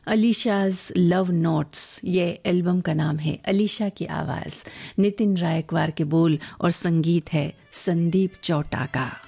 अलीशाज love notes ये album का नाम है। अलीशा की आवाज़, नितिन रायकवार के बोल और संगीत है संदीप चौटा का।